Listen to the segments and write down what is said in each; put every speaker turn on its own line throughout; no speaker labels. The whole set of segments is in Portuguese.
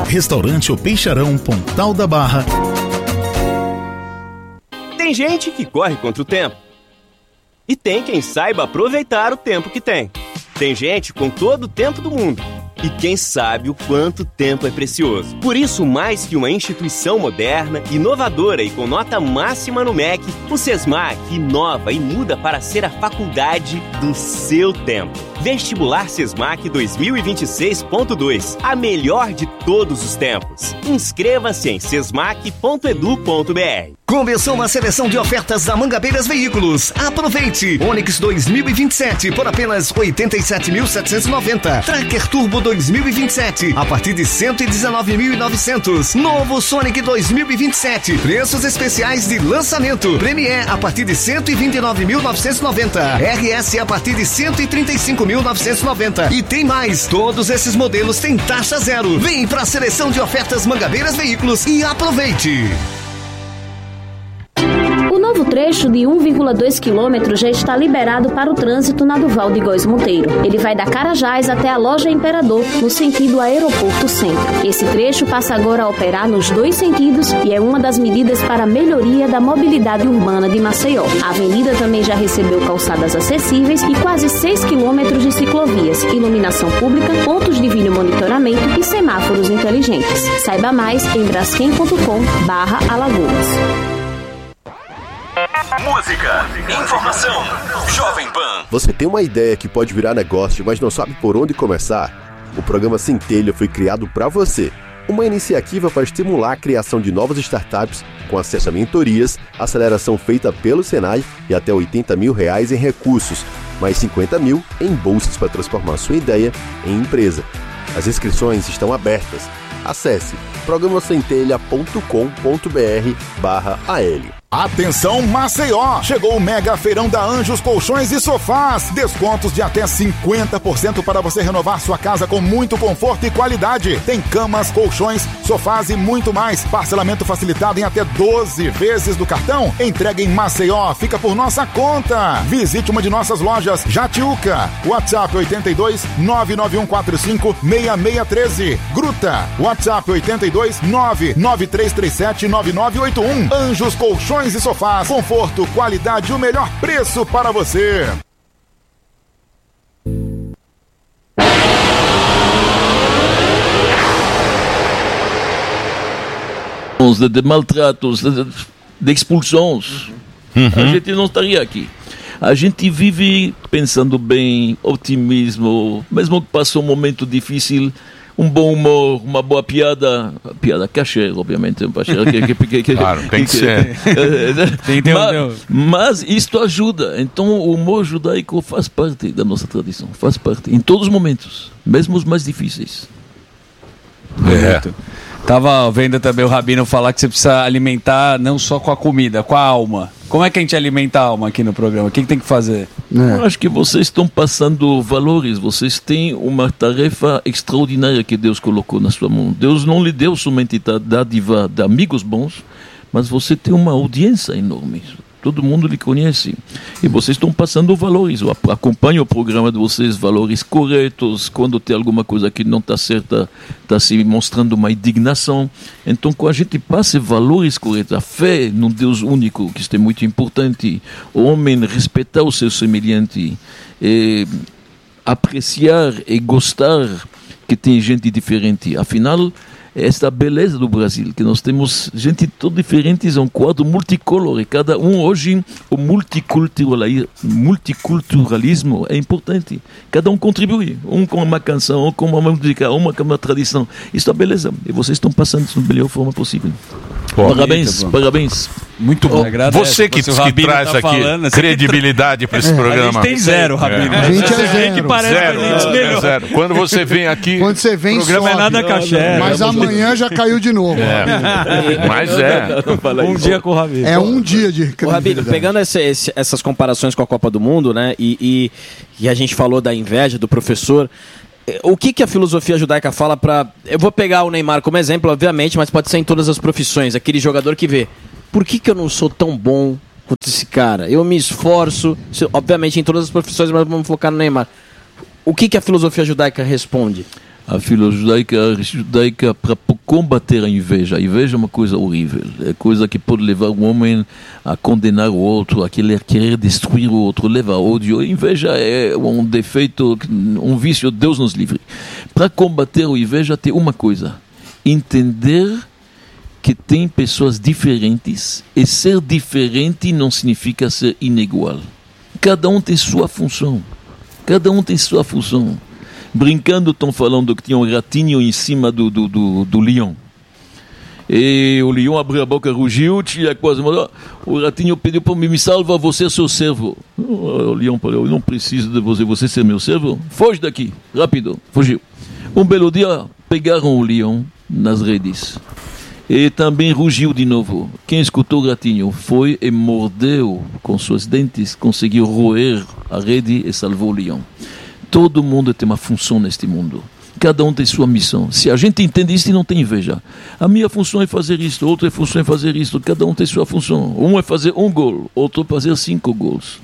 Restaurante O Peixarão, Pontal da Barra.
Tem gente que corre contra o tempo. E tem quem saiba aproveitar o tempo que tem. Tem gente com todo o tempo do mundo. E quem sabe o quanto tempo é precioso. Por isso, mais que uma instituição moderna, inovadora e com nota máxima no MEC, o SESMAC inova e muda para ser a faculdade do seu tempo. Vestibular SESMAC 2026.2, a melhor de todos os tempos. Inscreva-se em sesmac.edu.br.
Começou uma seleção de ofertas da Mangabeiras Veículos. Aproveite! Onix 2027 por apenas 87.790. Tracker Turbo 2027 a partir de 119.900. Novo Sonic 2027. Preços especiais de lançamento. Premier a partir de 129.990. RS a partir de 135.990. E tem mais. Todos esses modelos têm taxa zero. Vem pra seleção de ofertas Mangabeiras Veículos e aproveite!
O novo trecho de 1,2 km já está liberado para o trânsito na Duval de Góes Monteiro. Ele vai da Carajás até a Loja Imperador, no sentido Aeroporto Centro. Esse trecho passa agora a operar nos dois sentidos e é uma das medidas para a melhoria da mobilidade urbana de Maceió. A avenida também já recebeu calçadas acessíveis e quase 6 km de ciclovias, iluminação pública, pontos de vídeo monitoramento e semáforos inteligentes. Saiba mais em braskem.com/Alagoas.
Música, informação, Jovem Pan.
Você tem uma ideia que pode virar negócio, mas não sabe por onde começar? O programa Centelha foi criado para você. Uma iniciativa para estimular a criação de novas startups com acesso a mentorias, aceleração feita pelo Senai e até R$80 mil em recursos, mais 50 mil em bolsas para transformar sua ideia em empresa. As inscrições estão abertas. Acesse programacentelha.com.br/AL.
Atenção Maceió! Chegou o Mega Feirão da Anjos Colchões e Sofás. Descontos de até 50% para você renovar sua casa com muito conforto e qualidade. Tem camas, colchões, sofás e muito mais. Parcelamento facilitado em até 12 vezes do cartão. Entrega em Maceió, fica por nossa conta. Visite uma de nossas lojas, Jatiuca. WhatsApp 82 99145 6613. Gruta. WhatsApp 82 99337 9981. Anjos Colchões e Sofás, conforto, qualidade e o melhor preço para você.
De maltratos, de expulsões, a gente não estaria aqui. A gente vive pensando bem, otimismo, mesmo que passou um momento difícil, um bom humor, uma boa piada cachê, obviamente.
Claro, tem que ser.
Mas isto ajuda. Então o humor judaico faz parte da nossa tradição, faz parte, em todos os momentos, mesmo os mais difíceis.
Tava vendo também o Rabino falar que você precisa alimentar não só com a comida, com a alma. Como é que a gente alimenta a alma aqui no programa? O que tem que fazer?
Eu acho que vocês estão passando valores, vocês têm uma tarefa extraordinária que Deus colocou na sua mão. Deus não lhe deu somente a dádiva de amigos bons, mas você tem uma audiência enorme. Todo mundo lhe conhece. E vocês estão passando valores. Eu acompanho o programa de vocês, valores corretos. Quando tem alguma coisa que não está certa, está se mostrando uma indignação. Então, quando a gente passa valores corretos, a fé num Deus único, que isto é muito importante, o homem respeitar o seu semelhante, apreciar e gostar que tem gente diferente. Afinal, esta beleza do Brasil, que nós temos gente toda diferente, é um quadro multicolor, e cada um hoje, o multiculturalismo é importante, cada um contribui, um com uma canção, um com uma música, uma com uma tradição, isso é beleza, e vocês estão passando isso da melhor forma possível. Parabéns.
Muito bom.
Você que traz aqui credibilidade para esse programa.
A gente tem zero, Rabino.
A gente é zero.
Que parece
zero. Quando você vem aqui,
o programa
sobe. É nada caché.
Mas amanhã já caiu de novo.
Mas
um dia com o Rabino.
É um dia de credibilidade.
Rabino, pegando essas comparações com a Copa do Mundo, né? E a gente falou da inveja do professor. O que a filosofia judaica fala para... Eu vou pegar o Neymar como exemplo, obviamente, mas pode ser em todas as profissões. Aquele jogador que vê, por que eu não sou tão bom quanto esse cara? Eu me esforço, obviamente em todas as profissões, mas vamos focar no Neymar. O que a filosofia judaica responde?
A filosofia judaica para combater a inveja. A inveja é uma coisa horrível, é coisa que pode levar o homem a condenar o outro, a querer destruir o outro, leva a ódio. A inveja é um defeito, um vício, Deus nos livre. Para combater a inveja tem uma coisa: entender que tem pessoas diferentes, e ser diferente não significa ser inigual. Cada um tem sua função. Cada um tem sua função. Brincando, estão falando que tinha um ratinho em cima do leão. E o leão abriu a boca, rugiu, tinha quase morreu. O ratinho pediu para mim: me salva, você é seu servo. O leão falou: eu não preciso de você ser meu servo. Foge daqui, rápido, fugiu. Um belo dia, pegaram o leão nas redes. E também rugiu de novo. Quem escutou o ratinho foi e mordeu com seus dentes, conseguiu roer a rede e salvou o leão. Todo mundo tem uma função neste mundo. Cada um tem sua missão. Se a gente entende isso, não tem inveja. A minha função é fazer isto, outra função é fazer isto. Cada um tem sua função. Um é fazer um gol, outro é fazer 5 gols.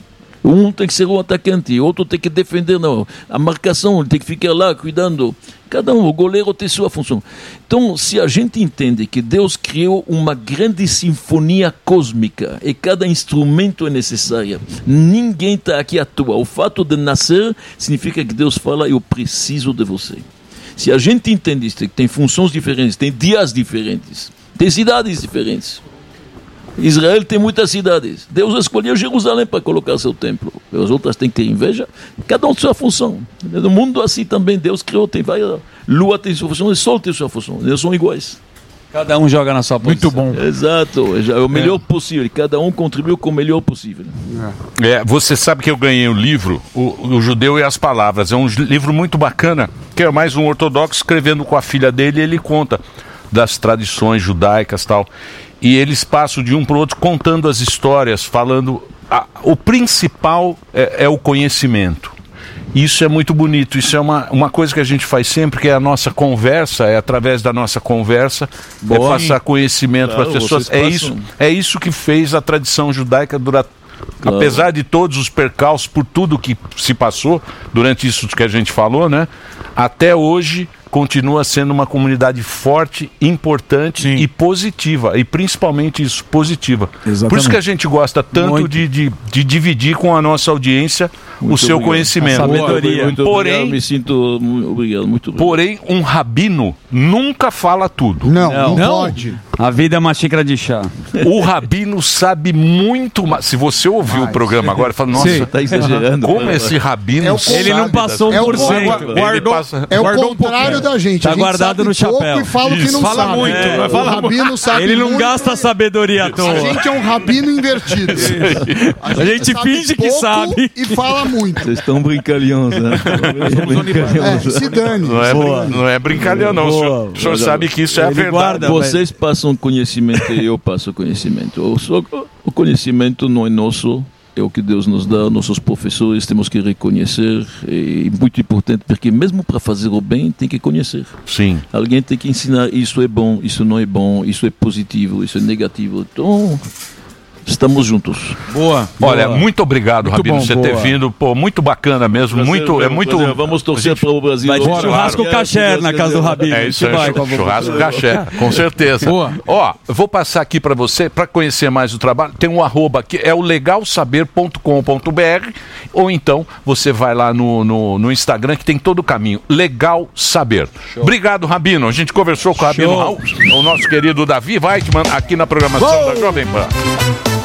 Um tem que ser o atacante, outro tem que defender, não. A marcação, ele tem que ficar lá cuidando. Cada um, o goleiro tem sua função. Então, se a gente entende que Deus criou uma grande sinfonia cósmica e cada instrumento é necessário, ninguém está aqui à toa. O fato de nascer significa que Deus fala: eu preciso de você. Se a gente entende isso, que tem funções diferentes, tem dias diferentes, tem cidades diferentes. Israel tem muitas cidades. Deus escolheu Jerusalém para colocar seu templo. As outras têm que ter inveja. Cada um tem sua função. No mundo assim também Deus criou. Tem várias. Lua tem sua função, o sol tem sua função. Eles são iguais.
Cada um joga na sua posição.
Muito bom.
Exato. É o melhor possível. Cada um contribuiu com o melhor possível.
Você sabe que eu ganhei um livro, o Judeu e as Palavras. É um livro muito bacana, que é mais um ortodoxo escrevendo com a filha dele, e ele conta das tradições judaicas e tal. E eles passam de um para o outro contando as histórias, falando... o principal é o conhecimento. Isso é muito bonito, isso é uma coisa que a gente faz sempre, que é a nossa conversa, é através da nossa conversa, é passar conhecimento para as pessoas. É isso que fez a tradição judaica durar... Claro. Apesar de todos os percalços, por tudo que se passou durante isso que a gente falou, né? Até hoje continua sendo uma comunidade forte, importante e positiva, e principalmente isso, positiva. Exatamente. Por isso que a gente gosta tanto de dividir com a nossa audiência o seu conhecimento. A sabedoria.
Porém, me sinto obrigado, muito obrigado.
Porém, um rabino nunca fala tudo.
Não pode.
A vida é uma xícara de chá.
O rabino sabe muito mais. Se você ouviu o programa agora, fala: nossa,
está exagerando.
Como esse rabino sabe?
Ele não passou 1%.
É o contrário da gente.
Tá guardado no chapéu.
E fala o que não
fala
sabe.
Muito.
O rabino sabe.
Ele não gasta a sabedoria à toa.
A gente é um rabino invertido.
A gente finge que sabe
e fala muito.
Vocês estão brincalhões, né?
Se dane.
Não é brincalhão, não. O senhor sabe que isso é a verdade.
Vocês passam conhecimento e eu passo conhecimento. O conhecimento não é nosso. É o que Deus nos dá, nossos professores temos que reconhecer, é muito importante, porque mesmo para fazer o bem tem que conhecer.
Sim.
Alguém tem que ensinar: isso é bom, isso não é bom, isso é positivo, isso é negativo. Então, estamos juntos.
Boa. Olha, muito obrigado, Rabino, por você ter vindo. Pô, muito bacana mesmo. Prazer. Vamos torcer para o Brasil.
Vai ter churrasco caché na casa do Rabino.
É isso aí, churrasco caché, com certeza. Boa. Ó, eu vou passar aqui para você, para conhecer mais o trabalho, tem um @ aqui, é o legalsaber.com.br, ou então você vai lá no Instagram, que tem todo o caminho. Legal Saber. Show. Obrigado, Rabino. A gente conversou com o Rabino Raul, o nosso querido Davi Weitman, aqui na programação da Jovem Pan.